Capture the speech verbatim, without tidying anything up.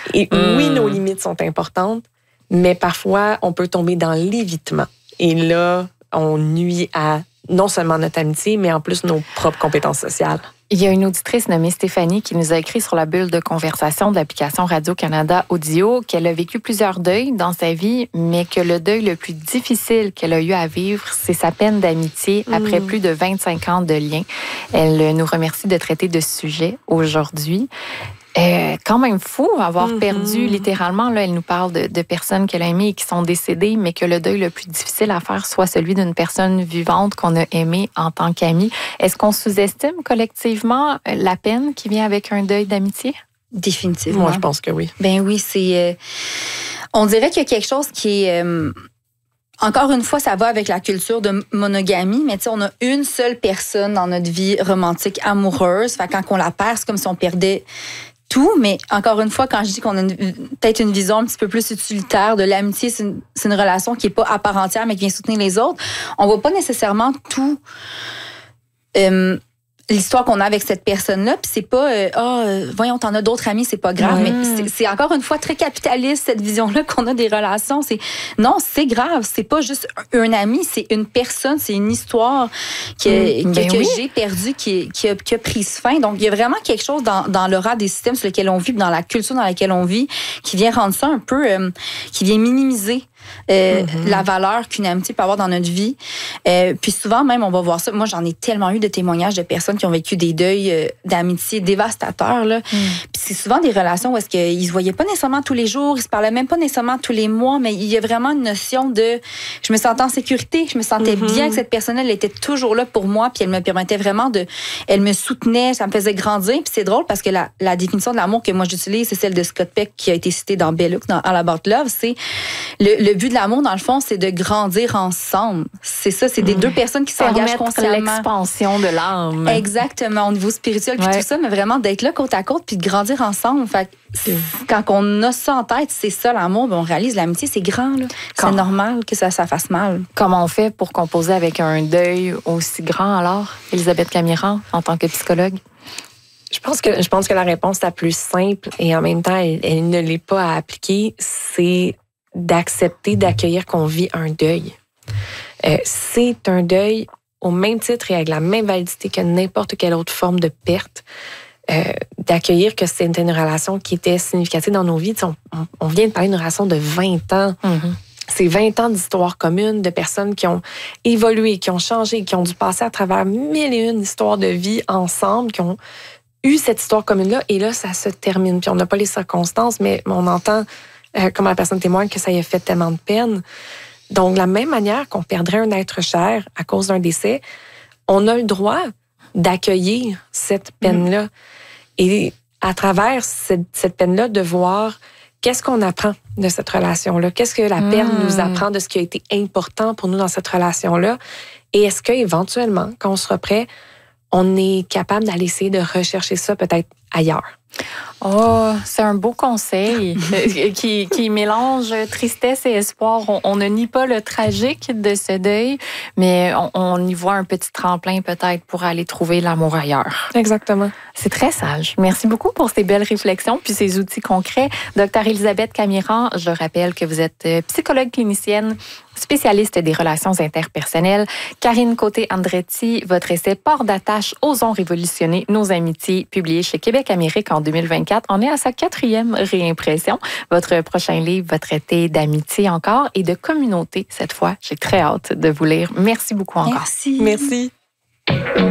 Et Mm. oui, nos limites sont importantes, mais parfois, on peut tomber dans l'évitement. Et là, on nuit à non seulement notre amitié, mais en plus nos propres compétences sociales. Il y a une auditrice nommée Stéphanie qui nous a écrit sur la bulle de conversation de l'application Radio-Canada Audio qu'elle a vécu plusieurs deuils dans sa vie, mais que le deuil le plus difficile qu'elle a eu à vivre, c'est sa peine d'amitié après Mm. plus de vingt-cinq ans de lien. Elle nous remercie de traiter de ce sujet aujourd'hui. Euh, quand même fou avoir Mm-hmm. perdu littéralement. Là, elle nous parle de, de personnes qu'elle a aimées et qui sont décédées, mais que le deuil le plus difficile à faire soit celui d'une personne vivante qu'on a aimée en tant qu'amie. Est-ce qu'on sous-estime collectivement la peine qui vient avec un deuil d'amitié? Définitivement. Moi, je pense que oui. Ben oui, c'est... Euh, on dirait qu'il y a quelque chose qui est... Euh, encore une fois, ça va avec la culture de monogamie, mais tu sais, on a une seule personne dans notre vie romantique, amoureuse. Fait que quand on la perd, c'est comme si on perdait tout. Mais encore une fois, quand je dis qu'on a une, peut-être une vision un petit peu plus utilitaire de l'amitié, c'est une, c'est une relation qui n'est pas à part entière, mais qui vient soutenir les autres. On ne voit pas nécessairement tout... Euh, l'histoire qu'on a avec cette personne-là, puis c'est pas euh, ah euh, voyons, t'en as d'autres amis, c'est pas grave, Ouais. mais c'est, c'est encore une fois très capitaliste cette vision-là qu'on a des relations. C'est non, c'est grave, c'est pas juste un ami, c'est une personne, c'est une histoire que, Mm, que, ben que oui. j'ai perdue, qui, qui, a, qui a pris fin. Donc il y a vraiment quelque chose dans, dans l'aura des systèmes sur lesquels on vit, dans la culture dans laquelle on vit, qui vient rendre ça un peu, euh, qui vient minimiser Euh, mm-hmm. la valeur qu'une amitié peut avoir dans notre vie. Euh, puis souvent même, on va voir ça. Moi, j'en ai tellement eu de témoignages de personnes qui ont vécu des deuils euh, d'amitié dévastateurs. Là. Mm. Puis c'est souvent des relations où est-ce qu'ils se voyaient pas nécessairement tous les jours, ils se parlaient même pas nécessairement tous les mois, mais il y a vraiment une notion de je me sentais en sécurité, je me sentais mm-hmm. bien que cette personne-là, elle était toujours là pour moi, puis elle me permettait vraiment de... Elle me soutenait, ça me faisait grandir. Puis c'est drôle parce que la, la définition de l'amour que moi j'utilise, c'est celle de Scott Peck qui a été citée dans Bellux, dans All About Love. C'est le, le but de l'amour, dans le fond, c'est de grandir ensemble. C'est ça, c'est des mmh. deux personnes qui s'engagent consciemment. L'expansion de l'âme. Exactement, au niveau spirituel, puis ouais. tout ça, mais vraiment d'être là côte à côte, puis de grandir ensemble. Fait que quand on a ça en tête, c'est ça l'amour, ben on réalise l'amitié, c'est grand. Là. C'est normal que ça, ça fasse mal. Comment on fait pour composer avec un deuil aussi grand, alors, Elisabeth Camiran, en tant que psychologue? Je pense que je pense que la réponse la plus simple, et en même temps, elle, elle ne l'est pas à appliquer, c'est d'accepter, d'accueillir qu'on vit un deuil. Euh, c'est un deuil au même titre et avec la même validité que n'importe quelle autre forme de perte. Euh, d'accueillir que c'était une relation qui était significative dans nos vies. On, on, on vient de parler d'une relation de vingt ans. Mm-hmm. C'est vingt ans d'histoire commune, de personnes qui ont évolué, qui ont changé, qui ont dû passer à travers mille et une histoires de vie ensemble, qui ont eu cette histoire commune-là, et là, ça se termine. Puis on n'a pas les circonstances, mais on entend Euh, comme la personne témoigne que ça y a fait tellement de peine. Donc, de la même manière qu'on perdrait un être cher à cause d'un décès, on a le droit d'accueillir cette peine-là. Mmh. Et à travers cette, cette peine-là, de voir qu'est-ce qu'on apprend de cette relation-là, qu'est-ce que la peine mmh. nous apprend de ce qui a été important pour nous dans cette relation-là, et est-ce qu'éventuellement, quand on sera prêt, on est capable d'aller essayer de rechercher ça peut-être ailleurs. Oh, c'est un beau conseil qui, qui mélange tristesse et espoir. On, on ne nie pas le tragique de ce deuil, mais on, on y voit un petit tremplin peut-être pour aller trouver l'amour ailleurs. Exactement. C'est très sage. Merci beaucoup pour ces belles réflexions puis ces outils concrets. Docteur Elisabeth Camiran, je rappelle que vous êtes psychologue clinicienne, spécialiste des relations interpersonnelles. Karine Côté-Andretti, votre essai Port d'attache, osons révolutionner nos amitiés, publié chez Québec Amérique en deux mille vingt-quatre. On est à sa quatrième réimpression. Votre prochain livre va traiter d'amitié encore et de communauté cette fois. J'ai très hâte de vous lire. Merci beaucoup encore. Merci. Merci.